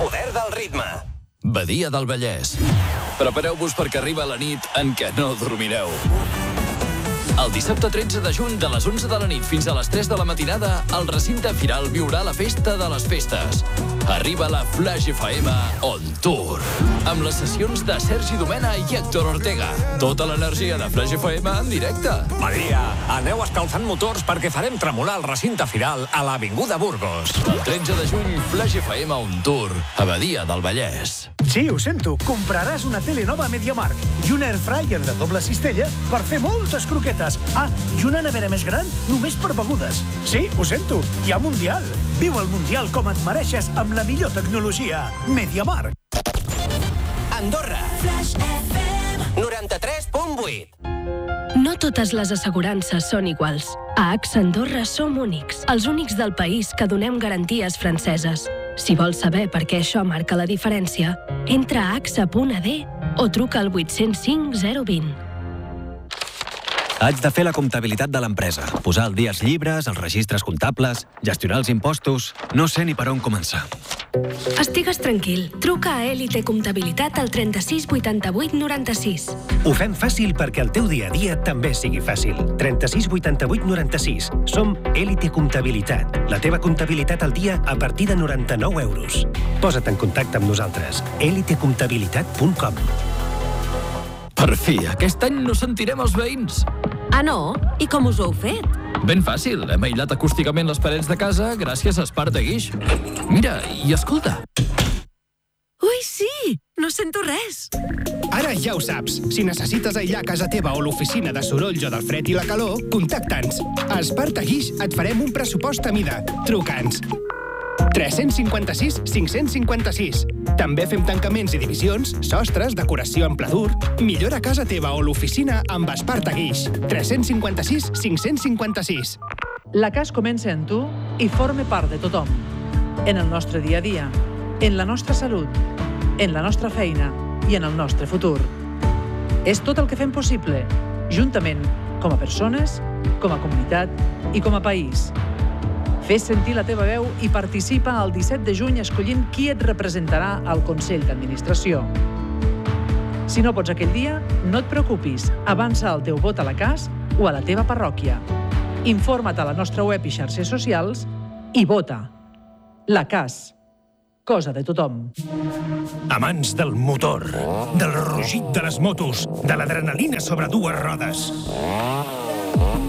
poder del ritme. Badia del Vallès. Prepareu-vos perquè arriba la nit en què no dormireu. El dissabte 13 de juny, de les 11 de la nit fins a les 3 de la matinada, el recinte Firal viurà la festa de les festes. Arriba la Flash FM On Tour, amb les sessions de Sergi Domena i Héctor Ortega. Tota l'energia de Flash FM en directe. Badia, aneu escalfant motors perquè farem tremolar el recinte Firal a l'Avinguda Burgos. El 13 de juny, Flash FM On Tour, a Badia del Vallès. Sí, ho sento, compraràs una tele nova a MediaMarkt i un airfryer de doble cistella per fer moltes croquetes. Ah, i una nevera més gran només per begudes. Sí, ho sento, hi ha Mundial. Viu el Mundial com et mereixes amb la millor tecnologia. MediaMarkt. Andorra. Flash FM 93.8. No totes les assegurances són iguals. A AXA Andorra som únics, els únics del país que donem garanties franceses. Si vols saber per què això marca la diferència, entra a axa.ad o truca al 805 020. Haig de fer la comptabilitat de l'empresa, posar al dia els llibres, els registres comptables, gestionar els impostos... No sé ni per on començar. Estigues tranquil. Truca a Elite Comptabilitat al 36 88 96. Ho fem fàcil perquè el teu dia a dia també sigui fàcil. 36 88 96. Som Elite Comptabilitat. La teva comptabilitat al dia a partir de 99 euros. Posa't en contacte amb nosaltres. elitecomptabilitat.com. Per fi, aquest any no sentirem els veïns. Ah, no? I com us ho heu fet? Ben fàcil, hem aïllat acústicament les parets de casa gràcies a Esparta Guix. Mira, i escolta. Ui, sí! No sento res. Ara ja ho saps. Si necessites aïllar casa teva o l'oficina de sorolls o del fred i la calor, contacta'ns. A Esparta Guix et farem un pressupost a mida. Truca'ns. 356 556. També fem tancaments i divisions, sostres, decoració en pladur. Millora casa teva o l'oficina amb Esparta Guix. 356 556. La CAS comença en tu i forma part de tothom. En el nostre dia a dia, en la nostra salut, en la nostra feina i en el nostre futur. És tot el que fem possible, juntament, com a persones, com a comunitat i com a país. Fes sentir la teva veu i participa el 17 de juny escollint qui et representarà al Consell d'Administració. Si no pots aquell dia, no et preocupis. Avança el teu vot a la CAS o a la teva parròquia. Informa't a la nostra web i xarxes socials i vota. La CAS. Cosa de tothom. Amants del motor, del rugit de les motos, de l'adrenalina sobre dues rodes.